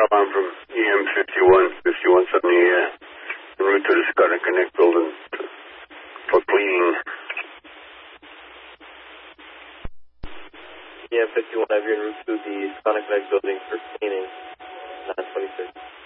alarm from EM 51's on the en route to the Scott and Connect building for cleaning. EM 51, I have you en route to the Scott and Connect building for cleaning. 926.